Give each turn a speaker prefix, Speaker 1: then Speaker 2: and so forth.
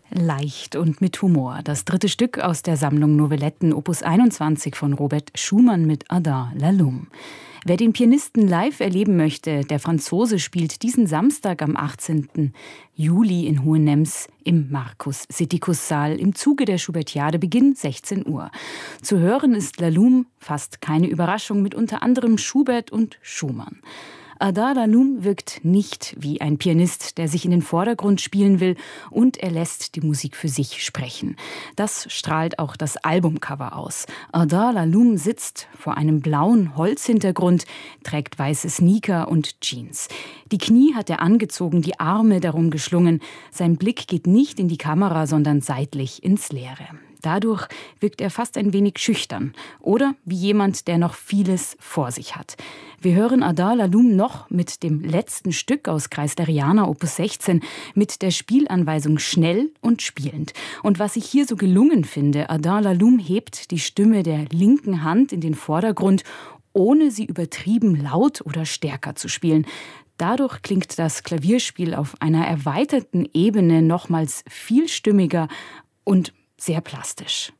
Speaker 1: Leicht und mit Humor. Das dritte Stück aus der Sammlung Novelletten Opus 21 von Robert Schumann mit Adin Laloum. Wer den Pianisten live erleben möchte, der Franzose spielt diesen Samstag am 18. Juli in Hohenems im Markus-Sittikus-Saal im Zuge der Schubertiade, Beginn 16 Uhr. Zu hören ist Laloum, fast keine Überraschung, mit unter anderem Schubert und Schumann. Adin Laloum wirkt nicht wie ein Pianist, der sich in den Vordergrund spielen will, und er lässt die Musik für sich sprechen. Das strahlt auch das Albumcover aus. Adin Laloum sitzt vor einem blauen Holzhintergrund, trägt weiße Sneaker und Jeans. Die Knie hat er angezogen, die Arme darum geschlungen. Sein Blick geht nicht in die Kamera, sondern seitlich ins Leere. Dadurch wirkt er fast ein wenig schüchtern oder wie jemand, der noch vieles vor sich hat. Wir hören Adin Laloum noch mit dem letzten Stück aus Kreisleriana Opus 16 mit der Spielanweisung schnell und spielend. Und was ich hier so gelungen finde, Adin Laloum hebt die Stimme der linken Hand in den Vordergrund, ohne sie übertrieben laut oder stärker zu spielen. Dadurch klingt das Klavierspiel auf einer erweiterten Ebene nochmals vielstimmiger und sehr plastisch.